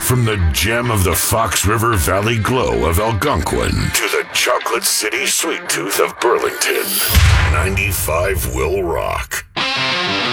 From the gem of the Fox River Valley glow of Algonquin to the Chocolate City Sweet Tooth of Burlington, 95 will rock.